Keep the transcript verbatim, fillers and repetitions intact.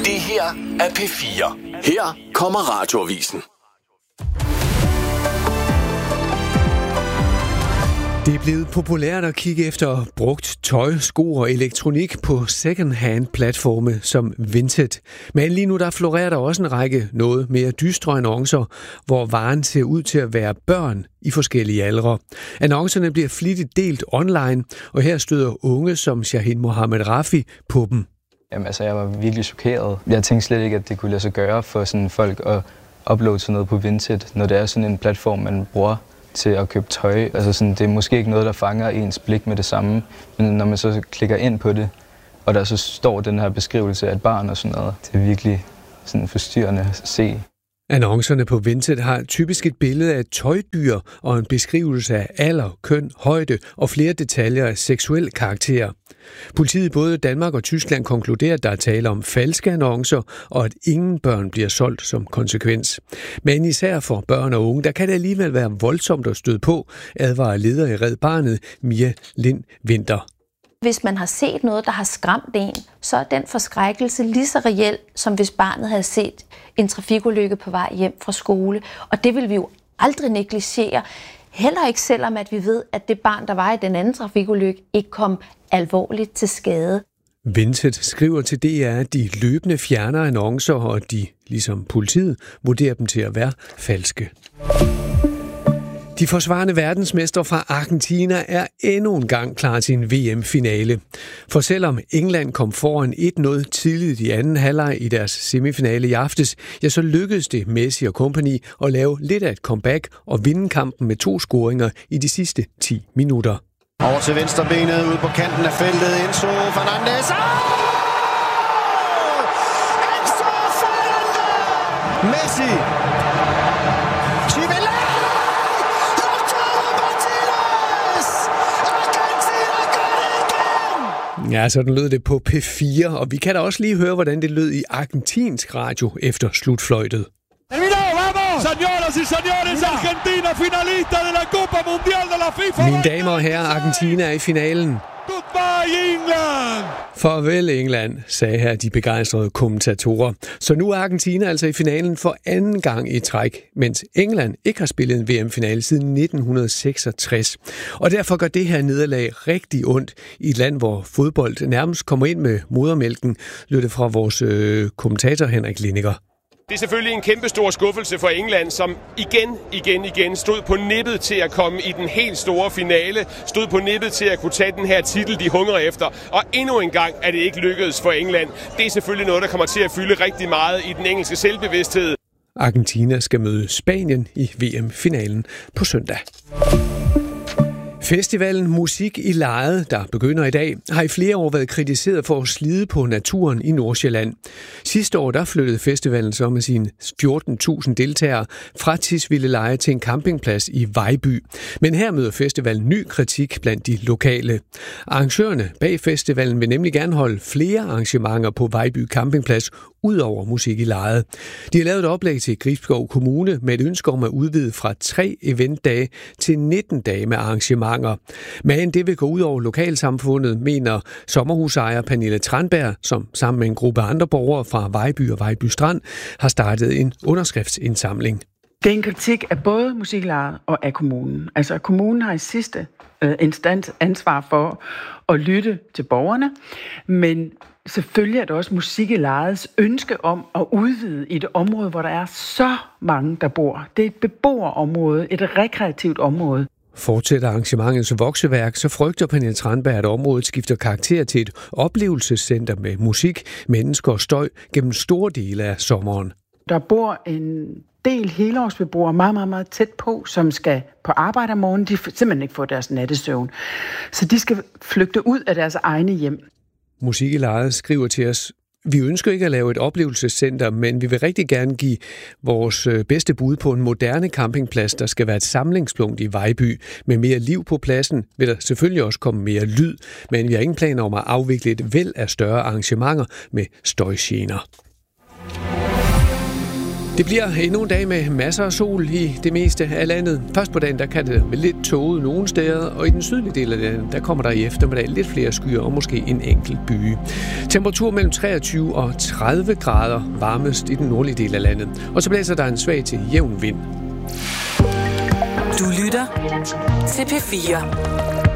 Det her er P fire. Her kommer Radioavisen. Det er blevet populært at kigge efter brugt tøj, sko og elektronik på second-hand-platforme som Vinted. Men lige nu der florerer der også en række noget mere dystre annoncer, hvor varen ser ud til at være børn i forskellige aldre. Annoncerne bliver flittigt delt online, og her støder unge som Shahin Mohammed Rafi på dem. Jamen, altså, jeg var virkelig chokeret. Jeg tænkte slet ikke, at det kunne lade sig gøre for sådan folk at uploade sådan noget på Vinted, når det er sådan en platform, man bruger til at købe tøj. Altså sådan, det er måske ikke noget, der fanger ens blik med det samme, men når man så klikker ind på det, og der så står den her beskrivelse af et barn og sådan noget, det er virkelig sådan forstyrrende at se. Annoncerne på Vinted har typisk et billede af et tøjdyr og en beskrivelse af alder, køn, højde og flere detaljer af seksuel karakter. Politiet i både Danmark og Tyskland konkluderer, at der er tale om falske annoncer, og at ingen børn bliver solgt som konsekvens. Men især for børn og unge, der kan det alligevel være voldsomt at støde på, advarer leder i Red Barnet, Mia Lind Winter. Hvis man har set noget, der har skræmt en, så er den forskrækkelse lige så reel, som hvis barnet havde set en trafikulykke på vej hjem fra skole. Og det vil vi jo aldrig negligere. Heller ikke selvom, at vi ved, at det barn, der var i den anden trafikulykke, ikke kom alvorligt til skade. Vinted skriver til D R, at de løbende fjerner annoncer, og de, ligesom politiet, vurderer dem til at være falske. De forsvarende verdensmestre fra Argentina er endnu en gang klar til en V M-finale. For selvom England kom foran et nul tidligt i anden halvleg i deres semifinale i aftes, ja, så lykkedes det Messi og company at lave lidt af et comeback og vinde kampen med to scoringer i de sidste ti minutter. Over til venstre benet ude på kanten af feltet. Enzo Fernandez. Oh! Enzo Fernandez! Messi! Ja, sådan lød det på P fire, og vi kan da også lige høre, hvordan det lød i argentinsk radio efter slutfløjtet. Señoras y señores, Argentina finalista de la Copa Mundial de la FIFA. Mine damer og herrer, Argentina er i finalen. Goodbye England! Farvel England, sagde her de begejstrede kommentatorer. Så nu er Argentina altså i finalen for anden gang i træk, mens England ikke har spillet en V M-finale siden nitten seksogtres. Og derfor gør det her nederlag rigtig ondt i et land, hvor fodbold nærmest kommer ind med modermælken, lød det fra vores øh, kommentator Henrik Lindiger. Det er selvfølgelig en kæmpe stor skuffelse for England, som igen, igen, igen stod på nippet til at komme i den helt store finale. Stod på nippet til at kunne tage den her titel, de hungrer efter. Og endnu en gang er det ikke lykkedes for England. Det er selvfølgelig noget, der kommer til at fylde rigtig meget i den engelske selvbevidsthed. Argentina skal møde Spanien i V M-finalen på søndag. Festivalen Musik i Lejet, der begynder i dag, har i flere år været kritiseret for at slide på naturen i Nordsjælland. Sidste år der flyttede festivalen så med sine fjorten tusind deltagere fra Tisvildeleje til en campingplads i Vejby. Men her møder festivalen ny kritik blandt de lokale. Arrangørerne bag festivalen vil nemlig gerne holde flere arrangementer på Vejby campingplads ud over Musik i Lejet. De har lavet et oplæg til Gribskov Kommune med et ønske om at udvide fra tre eventdage til nitten dage med arrangementer. Men det vil gå ud over lokalsamfundet, mener sommerhusejer Pernille Tranberg, som sammen med en gruppe andre borgere fra Vejby og Vejby Strand har startet en underskriftsindsamling. Det er en kritik af både Musik i Lejet og af kommunen. Altså kommunen har i sidste øh, instans ansvar for at lytte til borgerne, men selvfølgelig er det også Musik i Lejets ønske om at udvide i et område, hvor der er så mange, der bor. Det er et beboerområde, et rekreativt område. Fortsætter arrangementets vokseværk, så frygter Pernille Tranberg, at området skifter karakter til et oplevelsescenter med musik, mennesker og støj gennem store dele af sommeren. Der bor en del helårsbeboere meget, meget, meget tæt på, som skal på arbejde om morgenen. De simpelthen ikke får deres nattesøvn. Så de skal flygte ud af deres egne hjem. Musik i Lejet skriver til os: vi ønsker ikke at lave et oplevelsescenter, men vi vil rigtig gerne give vores bedste bud på en moderne campingplads, der skal være et samlingspunkt i Vejby. Med mere liv på pladsen vil der selvfølgelig også komme mere lyd, men vi har ingen planer om at afvikle et væld af større arrangementer med støjgener. Det bliver endnu en dag med masser af sol i det meste af landet. Først på dagen, der kan det være lidt tåget nogle steder, og i den sydlige del af landet, der kommer der i eftermiddag lidt flere skyer og måske en enkelt byge. Temperatur mellem treogtyve og tredive grader varmest i den nordlige del af landet. Og så blæser der en svag til jævn vind. Du lytter til P fire.